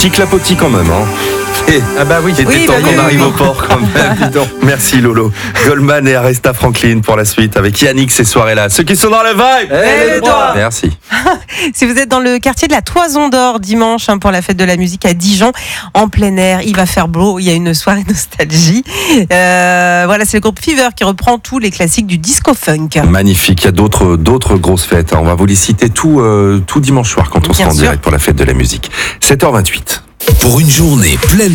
Petit clapotis quand même, hein. Et, Oui. c'était temps qu'on arrive au port quand même. Dis donc. Merci Lolo. Goldman et Aresta Franklin pour la suite avec Yannick ces soirées-là. Ceux qui sont dans la vibe. Lève-toi. Merci. Si vous êtes dans le quartier de la Toison d'Or dimanche pour la fête de la musique à Dijon, en plein air, il va faire beau, il y a une soirée nostalgie. Voilà, c'est le groupe Fever qui reprend tous les classiques du disco funk. Magnifique. Il y a d'autres grosses fêtes. On va vous les citer tout dimanche soir quand on sera en direct pour la fête de la musique. 7h28. Pour une journée pleine